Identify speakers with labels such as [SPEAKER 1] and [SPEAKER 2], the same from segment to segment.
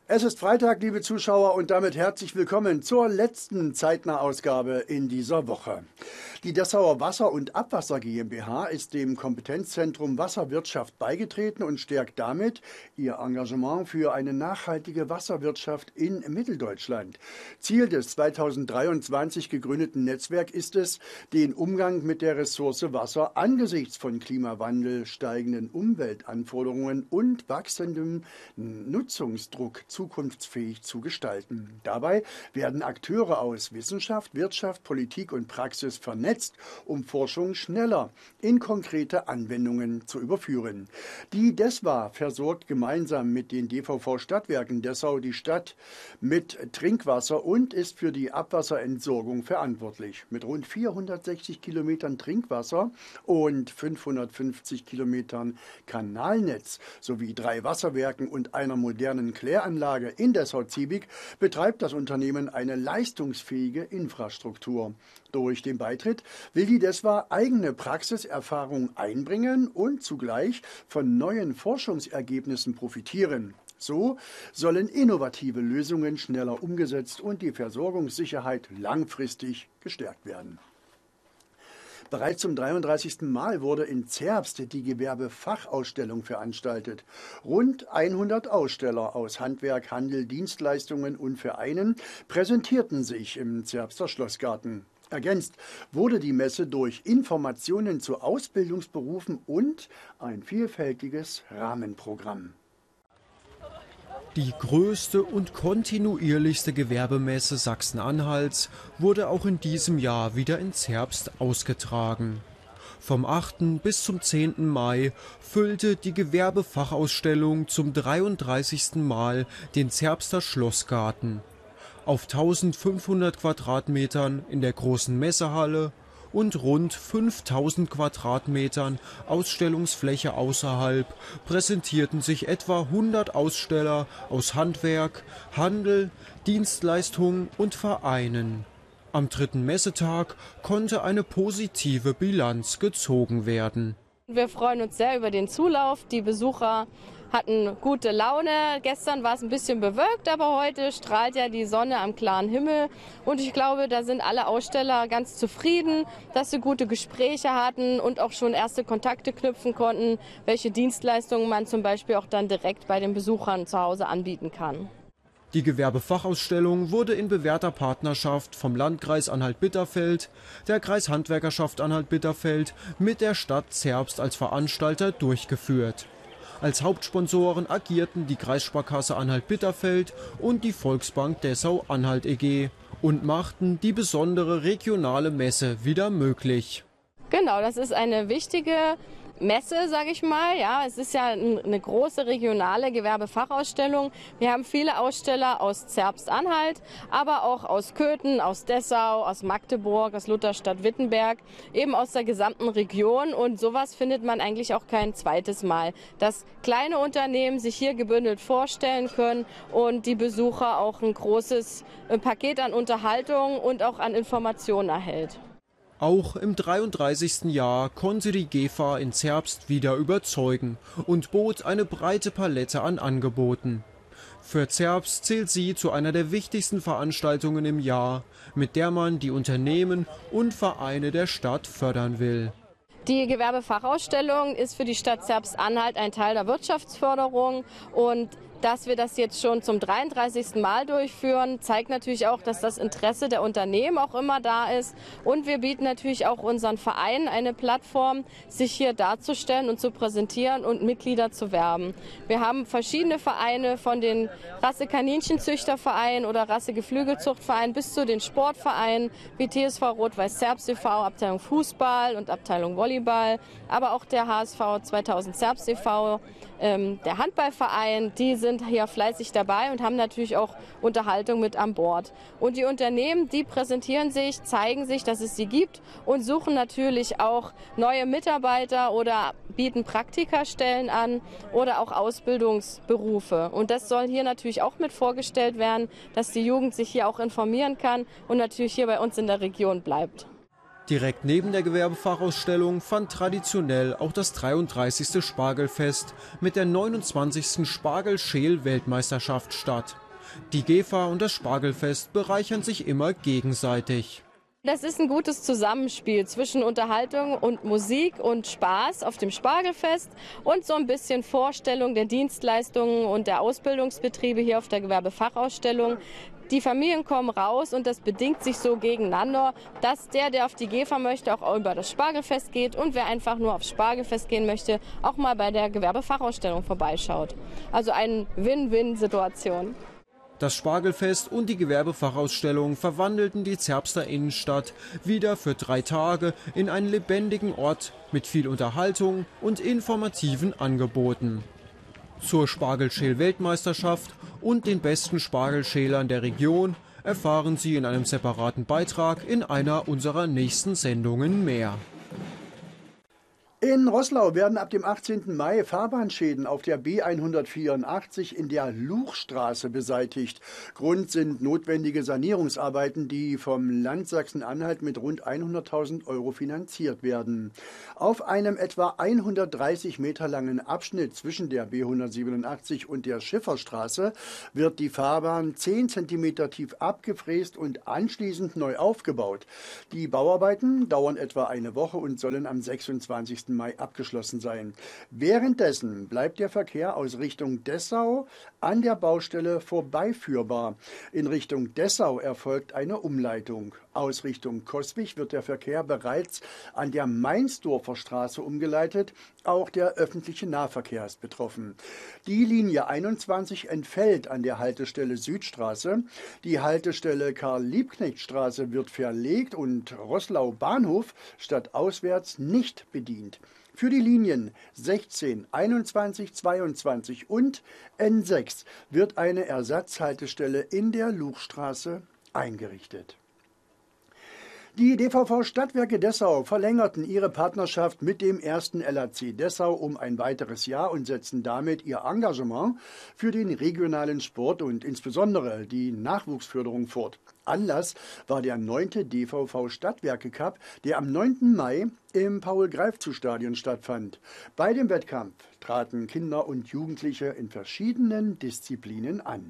[SPEAKER 1] Es ist Freitag, liebe Zuschauer, und damit herzlich willkommen zur letzten Zeitnah-Ausgabe in dieser Woche. Die Dessauer Wasser- und Abwasser GmbH ist dem Kompetenzzentrum Wasserwirtschaft beigetreten und stärkt damit ihr Engagement für eine nachhaltige Wasserwirtschaft in Mitteldeutschland. Ziel des 2023 gegründeten Netzwerks ist es, den Umgang mit der Ressource Wasser angesichts von Klimawandel, steigenden Umweltanforderungen und wachsendem Nutzungsdruck zukunftsfähig zu gestalten. Dabei werden Akteure aus Wissenschaft, Wirtschaft, Politik und Praxis vernetzt, um Forschung schneller in konkrete Anwendungen zu überführen. Die DESWA versorgt gemeinsam mit den DVV-Stadtwerken Dessau die Stadt mit Trinkwasser und ist für die Abwasserentsorgung verantwortlich. Mit rund 460 Kilometern Trinkwasser und 550 Kilometern Kanalnetz sowie 3 Wasserwerken und einer modernen Kläranlage in Dessau-Ziebig betreibt das Unternehmen eine leistungsfähige Infrastruktur. Durch den Beitritt will die DESWA eigene Praxiserfahrung einbringen und zugleich von neuen Forschungsergebnissen profitieren. So sollen innovative Lösungen schneller umgesetzt und die Versorgungssicherheit langfristig gestärkt werden. Bereits zum 33. Mal wurde in Zerbst die Gewerbefachausstellung veranstaltet. Rund 100 Aussteller aus Handwerk, Handel, Dienstleistungen und Vereinen präsentierten sich im Zerbster Schlossgarten. Ergänzt wurde die Messe durch Informationen zu Ausbildungsberufen und ein vielfältiges Rahmenprogramm.
[SPEAKER 2] Die größte und kontinuierlichste Gewerbemesse Sachsen-Anhalts wurde auch in diesem Jahr wieder in Zerbst ausgetragen. Vom 8. bis zum 10. Mai füllte die Gewerbefachausstellung zum 33. Mal den Zerbster Schlossgarten. Auf 1500 Quadratmetern in der großen Messehalle und rund 5000 Quadratmetern Ausstellungsfläche außerhalb präsentierten sich etwa 100 Aussteller aus Handwerk, Handel, Dienstleistungen und Vereinen. Am 3. Messetag konnte eine positive Bilanz gezogen werden.
[SPEAKER 3] Wir freuen uns sehr über den Zulauf. Die Besucher hatten gute Laune. Gestern war es ein bisschen bewölkt, aber heute strahlt ja die Sonne am klaren Himmel. Und ich glaube, da sind alle Aussteller ganz zufrieden, dass sie gute Gespräche hatten und auch schon erste Kontakte knüpfen konnten, welche Dienstleistungen man zum Beispiel auch dann direkt bei den Besuchern zu Hause anbieten kann.
[SPEAKER 2] Die Gewerbefachausstellung wurde in bewährter Partnerschaft vom Landkreis Anhalt-Bitterfeld, der Kreishandwerkerschaft Anhalt-Bitterfeld mit der Stadt Zerbst als Veranstalter durchgeführt. Als Hauptsponsoren agierten die Kreissparkasse Anhalt-Bitterfeld und die Volksbank Dessau-Anhalt e.G. und machten die besondere regionale Messe wieder möglich.
[SPEAKER 3] Genau, das ist eine wichtige Messe, sage ich mal. Ja, es ist ja eine große regionale Gewerbefachausstellung. Wir haben viele Aussteller aus Zerbst-Anhalt, aber auch aus Köthen, aus Dessau, aus Magdeburg, aus Lutherstadt-Wittenberg, eben aus der gesamten Region. Und sowas findet man eigentlich auch kein zweites Mal, dass kleine Unternehmen sich hier gebündelt vorstellen können und die Besucher auch ein großes Paket an Unterhaltung und auch an Informationen erhält.
[SPEAKER 2] Auch im 33. Jahr konnte die GEFA in Zerbst wieder überzeugen und bot eine breite Palette an Angeboten. Für Zerbst zählt sie zu einer der wichtigsten Veranstaltungen im Jahr, mit der man die Unternehmen und Vereine der Stadt fördern will.
[SPEAKER 3] Die Gewerbefachausstellung ist für die Stadt Zerbst-Anhalt ein Teil der Wirtschaftsförderung und dass wir das jetzt schon zum 33. Mal durchführen, zeigt natürlich auch, dass das Interesse der Unternehmen auch immer da ist. Und wir bieten natürlich auch unseren Vereinen eine Plattform, sich hier darzustellen und zu präsentieren und Mitglieder zu werben. Wir haben verschiedene Vereine, von den Rasse-Kaninchenzüchterverein oder Rasse-Geflügelzuchtverein bis zu den Sportvereinen wie TSV Rot-Weiß Zerbst e.V., Abteilung Fußball und Abteilung Volleyball, aber auch der HSV 2000 Zerbst e.V., der Handballverein, die sind hier fleißig dabei und haben natürlich auch Unterhaltung mit an Bord. Und die Unternehmen, die präsentieren sich, zeigen sich, dass es sie gibt und suchen natürlich auch neue Mitarbeiter oder bieten Praktikastellen an oder auch Ausbildungsberufe. Und das soll hier natürlich auch mit vorgestellt werden, dass die Jugend sich hier auch informieren kann und natürlich hier bei uns in der Region bleibt.
[SPEAKER 2] Direkt neben der Gewerbefachausstellung fand traditionell auch das 33. Spargelfest mit der 29. Spargelschäl-Weltmeisterschaft statt. Die GEFA und das Spargelfest bereichern sich immer gegenseitig.
[SPEAKER 3] Das ist ein gutes Zusammenspiel zwischen Unterhaltung und Musik und Spaß auf dem Spargelfest und so ein bisschen Vorstellung der Dienstleistungen und der Ausbildungsbetriebe hier auf der Gewerbefachausstellung. Die Familien kommen raus und das bedingt sich so gegeneinander, dass der auf die GEFA möchte, auch über das Spargelfest geht und wer einfach nur aufs Spargelfest gehen möchte, auch mal bei der Gewerbefachausstellung vorbeischaut. Also eine Win-Win-Situation.
[SPEAKER 2] Das Spargelfest und die Gewerbefachausstellung verwandelten die Zerbster Innenstadt wieder für 3 Tage in einen lebendigen Ort mit viel Unterhaltung und informativen Angeboten. Zur Spargelschäl-Weltmeisterschaft und den besten Spargelschälern der Region erfahren Sie in einem separaten Beitrag in einer unserer nächsten Sendungen mehr.
[SPEAKER 1] In Roßlau werden ab dem 18. Mai Fahrbahnschäden auf der B184 in der Luchstraße beseitigt. Grund sind notwendige Sanierungsarbeiten, die vom Land Sachsen-Anhalt mit rund 100.000 € finanziert werden. Auf einem etwa 130 Meter langen Abschnitt zwischen der B187 und der Schifferstraße wird die Fahrbahn 10 cm tief abgefräst und anschließend neu aufgebaut. Die Bauarbeiten dauern etwa eine Woche und sollen am 26. Mai abgeschlossen sein. Währenddessen bleibt der Verkehr aus Richtung Dessau an der Baustelle vorbeiführbar. In Richtung Dessau erfolgt eine Umleitung. Aus Richtung Coswig wird der Verkehr bereits an der Mainsdorfer Straße umgeleitet. Auch der öffentliche Nahverkehr ist betroffen. Die Linie 21 entfällt an der Haltestelle Südstraße. Die Haltestelle Karl-Liebknecht-Straße wird verlegt und Roßlau Bahnhof stadtauswärts nicht bedient. Für die Linien 16, 21, 22 und N6 wird eine Ersatzhaltestelle in der Luchstraße eingerichtet. Die DVV Stadtwerke Dessau verlängerten ihre Partnerschaft mit dem 1. LAC Dessau um ein weiteres Jahr und setzen damit ihr Engagement für den regionalen Sport und insbesondere die Nachwuchsförderung fort. Anlass war der 9. DVV Stadtwerke Cup, der am 9. Mai im Paul-Greifzu-Stadion stattfand. Bei dem Wettkampf traten Kinder und Jugendliche in verschiedenen Disziplinen an.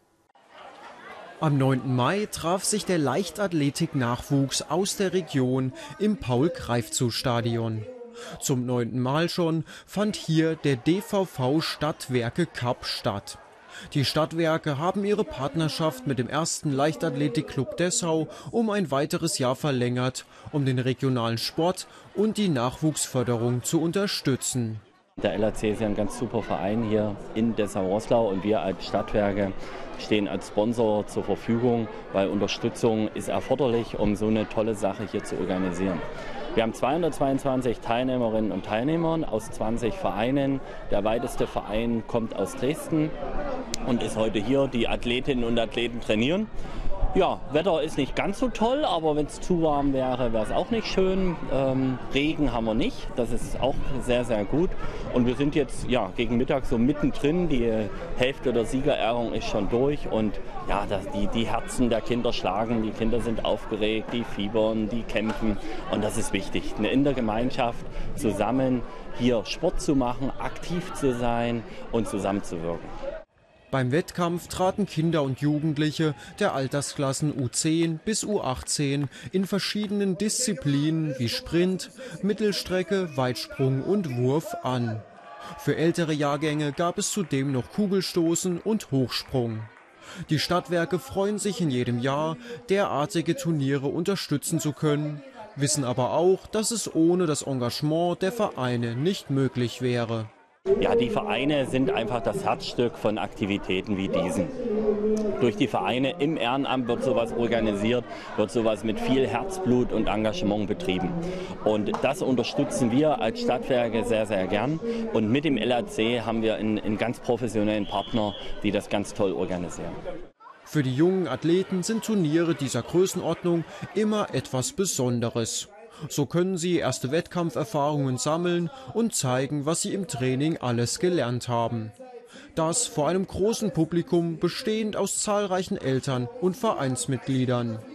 [SPEAKER 2] Am 9. Mai traf sich der Leichtathletik-Nachwuchs aus der Region im Paul-Greifzu-Stadion. Zum 9. Mal schon fand hier der DVV Stadtwerke Cup statt. Die Stadtwerke haben ihre Partnerschaft mit dem 1. Leichtathletik-Club Dessau um ein weiteres Jahr verlängert, um den regionalen Sport und die Nachwuchsförderung zu unterstützen.
[SPEAKER 4] Der LAC ist ja ein ganz super Verein hier in Dessau-Roßlau und wir als Stadtwerke stehen als Sponsor zur Verfügung, weil Unterstützung ist erforderlich, um so eine tolle Sache hier zu organisieren. Wir haben 222 Teilnehmerinnen und Teilnehmer aus 20 Vereinen. Der weiteste Verein kommt aus Dresden und ist heute hier. Die Athletinnen und Athleten trainieren. Ja, Wetter ist nicht ganz so toll, aber wenn es zu warm wäre, wäre es auch nicht schön. Regen haben wir nicht, das ist auch sehr, sehr gut. Und wir sind jetzt gegen Mittag so mittendrin, die Hälfte der Siegerehrung ist schon durch und ja, die Herzen der Kinder schlagen, die Kinder sind aufgeregt, die fiebern, die kämpfen und das ist wichtig, in der Gemeinschaft zusammen hier Sport zu machen, aktiv zu sein und zusammenzuwirken.
[SPEAKER 2] Beim Wettkampf traten Kinder und Jugendliche der Altersklassen U10 bis U18 in verschiedenen Disziplinen wie Sprint, Mittelstrecke, Weitsprung und Wurf an. Für ältere Jahrgänge gab es zudem noch Kugelstoßen und Hochsprung. Die Stadtwerke freuen sich in jedem Jahr, derartige Turniere unterstützen zu können, wissen aber auch, dass es ohne das Engagement der Vereine nicht möglich wäre.
[SPEAKER 4] Ja, die Vereine sind einfach das Herzstück von Aktivitäten wie diesen. Durch die Vereine im Ehrenamt wird sowas organisiert, wird sowas mit viel Herzblut und Engagement betrieben. Und das unterstützen wir als Stadtwerke sehr, sehr gern. Und mit dem LAC haben wir einen ganz professionellen Partner, die das ganz toll organisieren.
[SPEAKER 2] Für die jungen Athleten sind Turniere dieser Größenordnung immer etwas Besonderes. So können sie erste Wettkampferfahrungen sammeln und zeigen, was sie im Training alles gelernt haben. Das vor einem großen Publikum bestehend aus zahlreichen Eltern und Vereinsmitgliedern.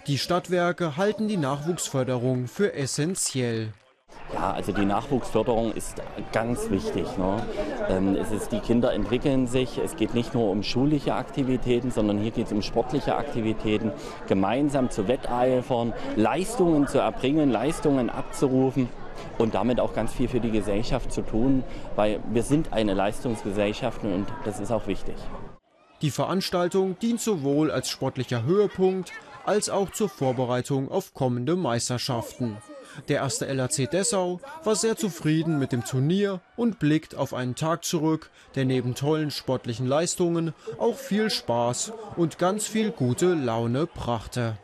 [SPEAKER 2] Die Stadtwerke halten die Nachwuchsförderung für essentiell.
[SPEAKER 4] Ja, also die Nachwuchsförderung ist ganz wichtig. Ne? Die Kinder entwickeln sich. Es geht nicht nur um schulische Aktivitäten, sondern hier geht es um sportliche Aktivitäten. Gemeinsam zu wetteifern, Leistungen zu erbringen, Leistungen abzurufen und damit auch ganz viel für die Gesellschaft zu tun, weil wir sind eine Leistungsgesellschaft und das ist auch wichtig.
[SPEAKER 2] Die Veranstaltung dient sowohl als sportlicher Höhepunkt als auch zur Vorbereitung auf kommende Meisterschaften. Der erste LHC Dessau war sehr zufrieden mit dem Turnier und blickt auf einen Tag zurück, der neben tollen sportlichen Leistungen auch viel Spaß und ganz viel gute Laune brachte.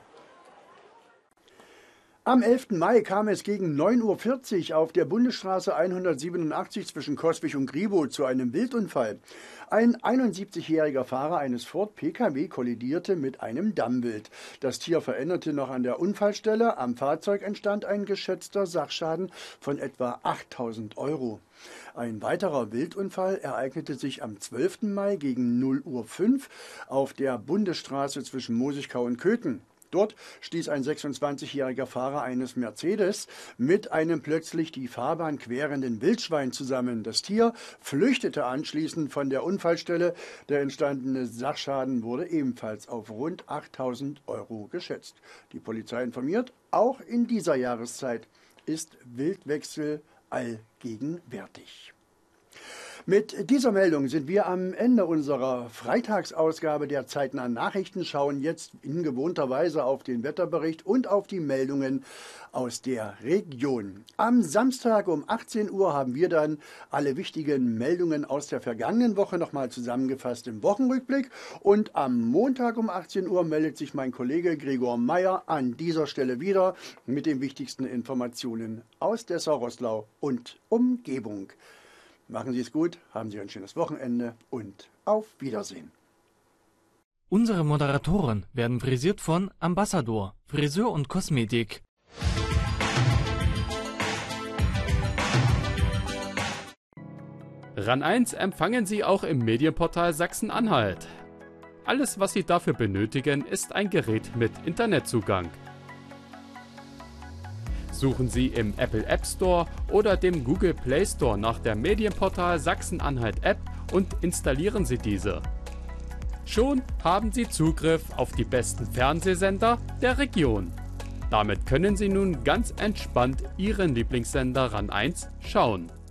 [SPEAKER 1] Am 11. Mai kam es gegen 9:40 Uhr auf der Bundesstraße 187 zwischen Coswig und Griebow zu einem Wildunfall. Ein 71-jähriger Fahrer eines Ford Pkw kollidierte mit einem Dammwild. Das Tier verendete noch an der Unfallstelle. Am Fahrzeug entstand ein geschätzter Sachschaden von etwa 8.000 €. Ein weiterer Wildunfall ereignete sich am 12. Mai gegen 0:05 Uhr auf der Bundesstraße zwischen Mosigkau und Köthen. Dort stieß ein 26-jähriger Fahrer eines Mercedes mit einem plötzlich die Fahrbahn querenden Wildschwein zusammen. Das Tier flüchtete anschließend von der Unfallstelle. Der entstandene Sachschaden wurde ebenfalls auf rund 8.000 € geschätzt. Die Polizei informiert, auch in dieser Jahreszeit ist Wildwechsel allgegenwärtig. Mit dieser Meldung sind wir am Ende unserer Freitagsausgabe der zeitnahen Nachrichten, schauen jetzt in gewohnter Weise auf den Wetterbericht und auf die Meldungen aus der Region. Am Samstag um 18 Uhr haben wir dann alle wichtigen Meldungen aus der vergangenen Woche nochmal zusammengefasst im Wochenrückblick und am Montag um 18 Uhr meldet sich mein Kollege Gregor Meyer an dieser Stelle wieder mit den wichtigsten Informationen aus Dessau-Roßlau und Umgebung. Machen Sie es gut, haben Sie ein schönes Wochenende und auf Wiedersehen.
[SPEAKER 5] Unsere Moderatoren werden frisiert von Ambassador, Friseur und Kosmetik.
[SPEAKER 6] RAN 1 empfangen Sie auch im Medienportal Sachsen-Anhalt. Alles, was Sie dafür benötigen, ist ein Gerät mit Internetzugang. Suchen Sie im Apple App Store oder dem Google Play Store nach der Medienportal Sachsen-Anhalt App und installieren Sie diese. Schon haben Sie Zugriff auf die besten Fernsehsender der Region. Damit können Sie nun ganz entspannt Ihren Lieblingssender RAN 1 schauen.